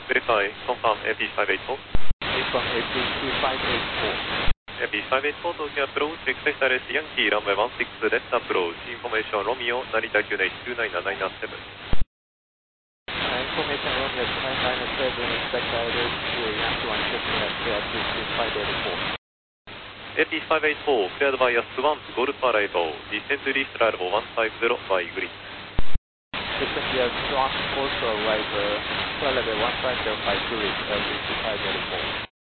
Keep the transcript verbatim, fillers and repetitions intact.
Verify, confirm A P five eight four. Confirm A P two five eight four. A P five eight four 東京アプローチ、エクセスタレス、ヤンキー、ランウェイじゅうろく、レッツアプローチ、インフォメーション、ロミオ、成田きゅうねんきゅうナインナインナインセブン。 Information Romeo two nine nine seven, expect direct to Yankee one six, that's A P two five eight four. A P five eight four, cleared by S one, Golf Arrival, descend to East Arrival one five zero by green. Descend to S one, Golf Arrival, level one five zero by green, L V two five eight four.